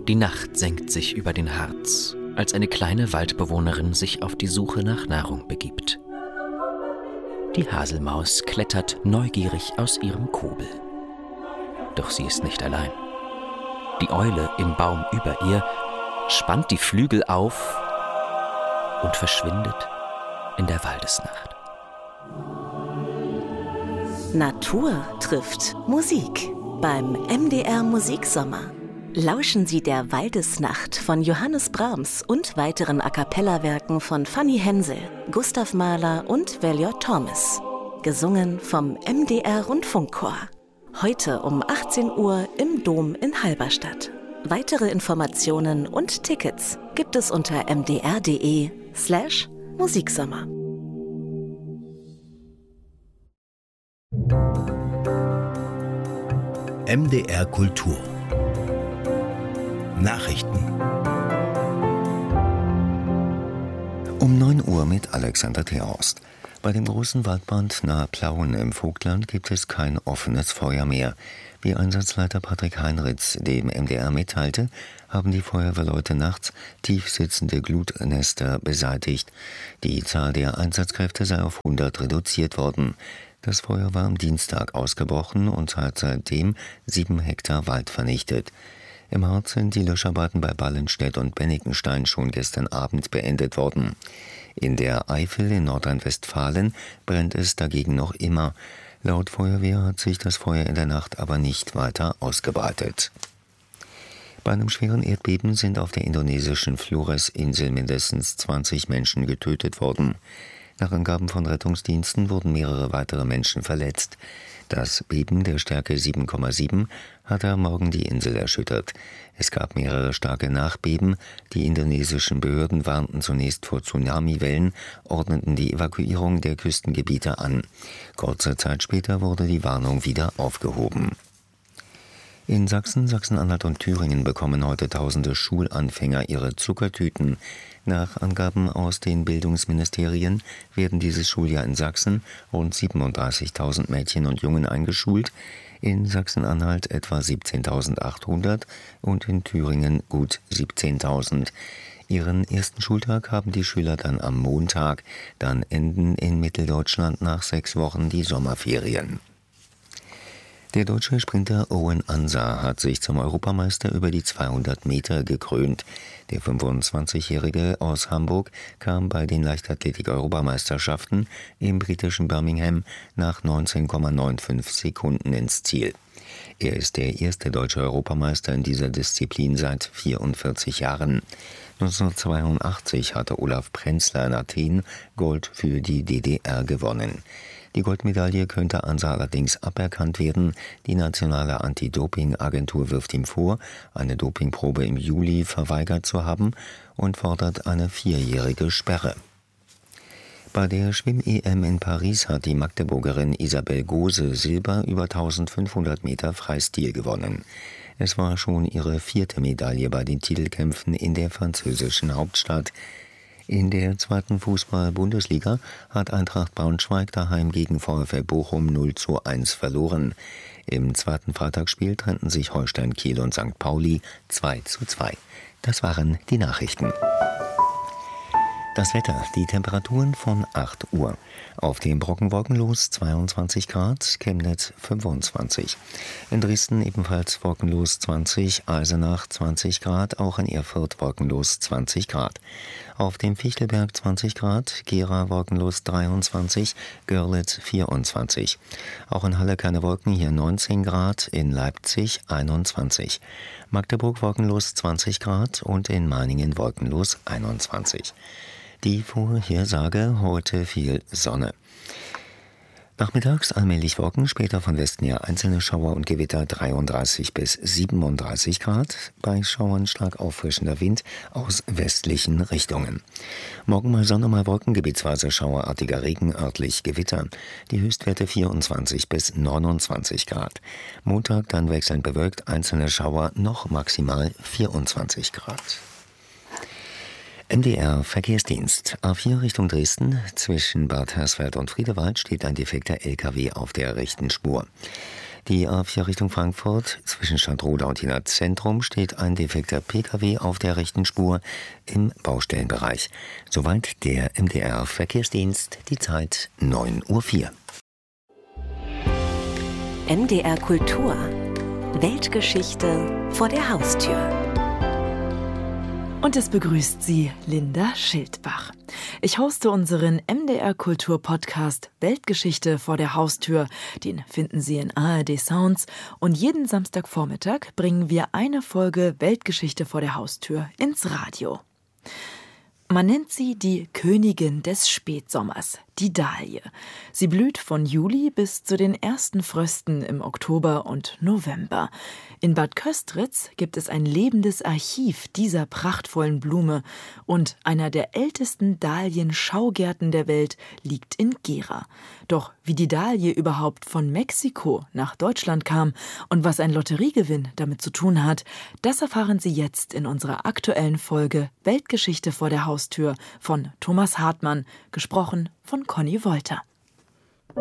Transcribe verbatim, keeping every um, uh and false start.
Die Nacht senkt sich über den Harz, als eine kleine Waldbewohnerin sich auf die Suche nach Nahrung begibt. Die Haselmaus klettert neugierig aus ihrem Kobel. Doch sie ist nicht allein. Die Eule im Baum über ihr spannt die Flügel auf und verschwindet in der Waldesnacht. Natur trifft Musik beim M D R Musiksommer. Lauschen Sie der Waldesnacht von Johannes Brahms und weiteren A-cappella-Werken von Fanny Hensel, Gustav Mahler und Valiant Thomas. Gesungen vom M D R Rundfunkchor. Heute um achtzehn Uhr im Dom in Halberstadt. Weitere Informationen und Tickets gibt es unter mdr.de slash Musiksommer. M D R Kultur Nachrichten um neun Uhr mit Alexander Theorst. Bei dem großen Waldbrand nahe Plauen im Vogtland gibt es kein offenes Feuer mehr. Wie Einsatzleiter Patrick Heinritz dem M D R mitteilte, haben die Feuerwehrleute nachts tief sitzende Glutnester beseitigt. Die Zahl der Einsatzkräfte sei auf hundert reduziert worden. Das Feuer war am Dienstag ausgebrochen und hat seitdem sieben Hektar Wald vernichtet. Im Harz sind die Löscharbeiten bei Ballenstedt und Bennikenstein schon gestern Abend beendet worden. In der Eifel in Nordrhein-Westfalen brennt es dagegen noch immer. Laut Feuerwehr hat sich das Feuer in der Nacht aber nicht weiter ausgebreitet. Bei einem schweren Erdbeben sind auf der indonesischen Flores-Insel mindestens zwanzig Menschen getötet worden. Nach Angaben von Rettungsdiensten wurden mehrere weitere Menschen verletzt. Das Beben der Stärke sieben Komma sieben hatte am Morgen die Insel erschüttert. Es gab mehrere starke Nachbeben. Die indonesischen Behörden warnten zunächst vor Tsunamiwellen, ordneten die Evakuierung der Küstengebiete an. Kurze Zeit später wurde die Warnung wieder aufgehoben. In Sachsen, Sachsen-Anhalt und Thüringen bekommen heute tausende Schulanfänger ihre Zuckertüten. Nach Angaben aus den Bildungsministerien werden dieses Schuljahr in Sachsen rund siebenunddreißigtausend Mädchen und Jungen eingeschult, in Sachsen-Anhalt etwa siebzehntausendachthundert und in Thüringen gut siebzehntausend. Ihren ersten Schultag haben die Schüler dann am Montag, dann enden in Mitteldeutschland nach sechs Wochen die Sommerferien. Der deutsche Sprinter Owen Ansah hat sich zum Europameister über die zweihundert Meter gekrönt. Der fünfundzwanzigjährige aus Hamburg kam bei den Leichtathletik-Europameisterschaften im britischen Birmingham nach neunzehn Komma fünfundneunzig Sekunden ins Ziel. Er ist der erste deutsche Europameister in dieser Disziplin seit vierundvierzig Jahren. neunzehnhundertzweiundachtzig hatte Olaf Prenzler in Athen Gold für die D D R gewonnen. Die Goldmedaille könnte Ansah allerdings aberkannt werden. Die nationale Anti-Doping-Agentur wirft ihm vor, eine Dopingprobe im Juli verweigert zu haben und fordert eine vierjährige Sperre. Bei der Schwimm-E M in Paris hat die Magdeburgerin Isabel Gose Silber über eintausendfünfhundert Meter Freistil gewonnen. Es war schon ihre vierte Medaille bei den Titelkämpfen in der französischen Hauptstadt. In der zweiten Fußball-Bundesliga hat Eintracht Braunschweig daheim gegen VfL Bochum null zu eins verloren. Im zweiten Freitagsspiel trennten sich Holstein Kiel und Sankt Pauli zwei zu zwei. Das waren die Nachrichten. Das Wetter, die Temperaturen von acht Uhr. Auf dem Brocken wolkenlos zweiundzwanzig Grad, Chemnitz fünfundzwanzig. In Dresden ebenfalls wolkenlos zwanzig, Eisenach zwanzig Grad, auch in Erfurt wolkenlos zwanzig Grad. Auf dem Fichtelberg zwanzig Grad, Gera wolkenlos dreiundzwanzig, Görlitz vierundzwanzig. Auch in Halle keine Wolken, hier neunzehn Grad, in Leipzig einundzwanzig. Magdeburg wolkenlos zwanzig Grad und in Meiningen wolkenlos einundzwanzig. Die Vorhersage: heute viel Sonne. Nachmittags allmählich Wolken, später von Westen her einzelne Schauer und Gewitter, dreiunddreißig bis siebenunddreißig Grad. Bei Schauern stark auffrischender Wind aus westlichen Richtungen. Morgen mal Sonne, mal Wolken, gebietsweise schauerartiger Regen, örtlich Gewitter. Die Höchstwerte vierundzwanzig bis neunundzwanzig Grad. Montag dann wechselnd bewölkt, einzelne Schauer, noch maximal vierundzwanzig Grad. M D R Verkehrsdienst. A vier Richtung Dresden. Zwischen Bad Hersfeld und Friedewald steht ein defekter L K W auf der rechten Spur. Die A vier Richtung Frankfurt, zwischen Stadtroda und Jena Zentrum, steht ein defekter P K W auf der rechten Spur im Baustellenbereich. Soweit der M D R-Verkehrsdienst, die Zeit neun Uhr vier. M D R Kultur. Weltgeschichte vor der Haustür. Und es begrüßt Sie Linda Schildbach. Ich hoste unseren M D R Kultur Podcast Weltgeschichte vor der Haustür. Den finden Sie in A R D Sounds. Und jeden Samstagvormittag bringen wir eine Folge Weltgeschichte vor der Haustür ins Radio. Man nennt sie die Königin des Spätsommers, die Dahlie. Sie blüht von Juli bis zu den ersten Frösten im Oktober und November. In Bad Köstritz gibt es ein lebendes Archiv dieser prachtvollen Blume und einer der ältesten Dahlien-Schaugärten der Welt liegt in Gera. Doch wie die Dahlie überhaupt von Mexiko nach Deutschland kam und was ein Lotteriegewinn damit zu tun hat, das erfahren Sie jetzt in unserer aktuellen Folge Weltgeschichte vor der Haustür von Thomas Hartmann, gesprochen von Conny Wolter.